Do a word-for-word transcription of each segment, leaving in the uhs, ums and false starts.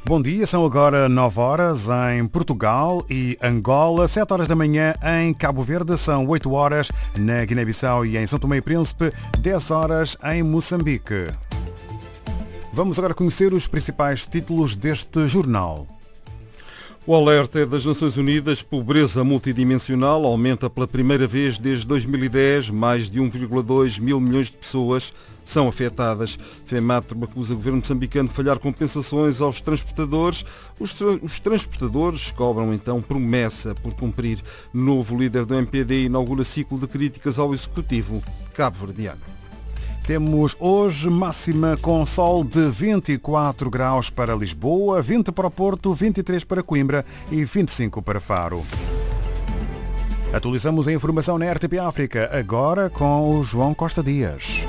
Bom dia, são agora nove horas em Portugal e Angola, sete horas da manhã em Cabo Verde, são oito horas na Guiné-Bissau e em São Tomé e Príncipe, dez horas em Moçambique. Vamos agora conhecer os principais títulos deste jornal. O alerta é das Nações Unidas: pobreza multidimensional aumenta pela primeira vez desde dois mil e dez. Mais de um vírgula dois mil milhões de pessoas são afetadas. FEMATRO acusa o governo moçambicano de falhar compensações aos transportadores. Os, tra- os transportadores cobram então promessa por cumprir. Novo líder do M P D inaugura ciclo de críticas ao executivo cabo-verdiano. Temos hoje máxima com sol de vinte e quatro graus para Lisboa, vinte para o Porto, vinte e três para Coimbra e vinte e cinco para Faro. Atualizamos a informação na R T P África, agora com o João Costa Dias.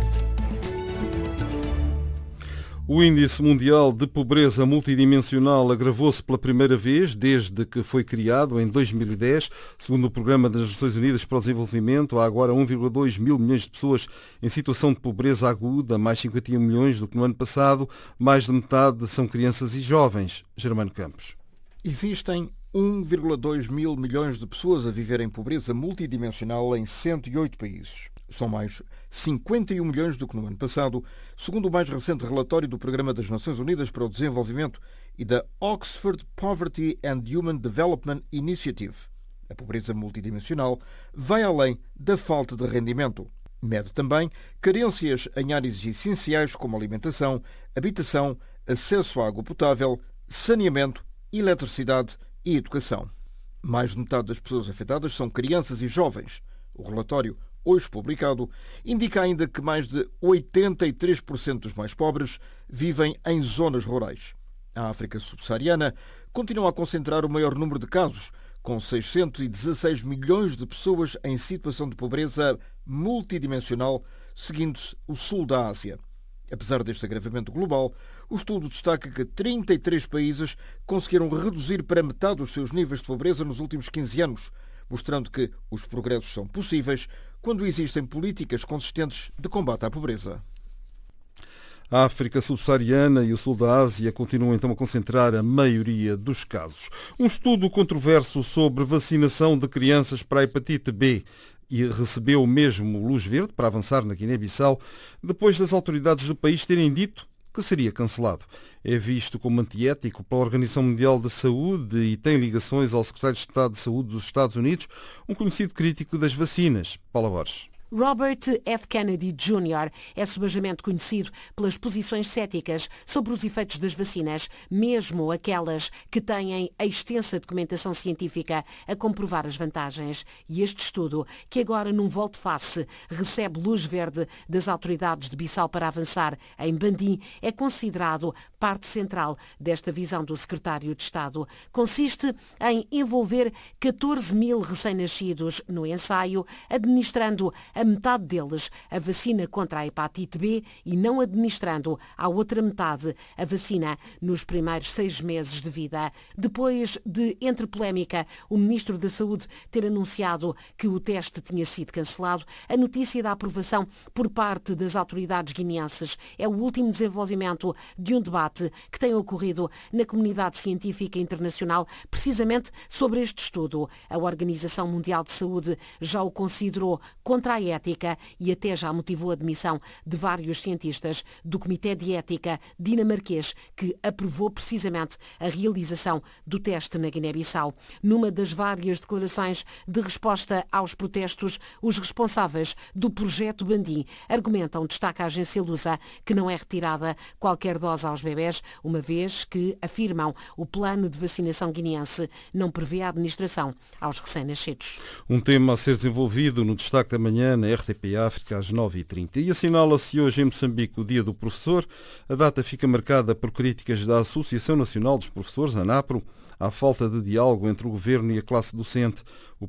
O Índice Mundial de Pobreza Multidimensional agravou-se pela primeira vez desde que foi criado em dois mil e dez. Segundo o Programa das Nações Unidas para o Desenvolvimento, há agora um vírgula dois mil milhões de pessoas em situação de pobreza aguda, mais cinquenta e um milhões do que no ano passado. Mais de metade são crianças e jovens. Germano Campos. Existem um vírgula dois mil milhões de pessoas a viver em pobreza multidimensional em cento e oito países. São mais cinquenta e um milhões do que no ano passado, segundo o mais recente relatório do Programa das Nações Unidas para o Desenvolvimento e da Oxford Poverty and Human Development Initiative. A pobreza multidimensional vai além da falta de rendimento. Mede também carências em áreas essenciais como alimentação, habitação, acesso à água potável, saneamento, eletricidade e educação. Mais de metade das pessoas afetadas são crianças e jovens. O relatório, hoje publicado, indica ainda que mais de oitenta e três por cento dos mais pobres vivem em zonas rurais. A África subsaariana continua a concentrar o maior número de casos, com seiscentos e dezasseis milhões de pessoas em situação de pobreza multidimensional, seguindo-se o sul da Ásia. Apesar deste agravamento global, o estudo destaca que trinta e três países conseguiram reduzir para metade os seus níveis de pobreza nos últimos quinze anos, mostrando que os progressos são possíveis quando existem políticas consistentes de combate à pobreza. A África subsaariana e o sul da Ásia continuam então a concentrar a maioria dos casos. Um estudo controverso sobre vacinação de crianças para a hepatite B e recebeu mesmo luz verde para avançar na Guiné-Bissau, depois das autoridades do país terem dito que seria cancelado. É visto como antiético pela Organização Mundial da Saúde e tem ligações ao secretário de Estado de Saúde dos Estados Unidos, um conhecido crítico das vacinas. Paula Borges. Robert F. Kennedy Júnior é subajamente conhecido pelas posições céticas sobre os efeitos das vacinas, mesmo aquelas que têm a extensa documentação científica a comprovar as vantagens. E este estudo, que agora num volte-face recebe luz verde das autoridades de Bissau para avançar em Bandim, é considerado parte central desta visão do secretário de Estado. Consiste em envolver catorze mil recém-nascidos no ensaio, administrando a metade deles a vacina contra a hepatite B e não administrando à outra metade a vacina nos primeiros seis meses de vida. Depois de, entre polémica, o Ministro da Saúde ter anunciado que o teste tinha sido cancelado, a notícia da aprovação por parte das autoridades guineenses é o último desenvolvimento de um debate que tem ocorrido na comunidade científica internacional precisamente sobre este estudo. A Organização Mundial de Saúde já o considerou contra a ética e até já motivou a demissão de vários cientistas do Comitê de Ética dinamarquês que aprovou precisamente a realização do teste na Guiné-Bissau. Numa das várias declarações de resposta aos protestos, os responsáveis do projeto Bandim argumentam, destaca a agência Lusa, que não é retirada qualquer dose aos bebés, uma vez que, afirmam, o plano de vacinação guineense não prevê a administração aos recém-nascidos. Um tema a ser desenvolvido no Destaque da Manhã na R T P África às nove e trinta. E assinala-se hoje em Moçambique o Dia do Professor. A data fica marcada por críticas da Associação Nacional dos Professores, ANAPRO, à falta de diálogo entre o governo e a classe docente. O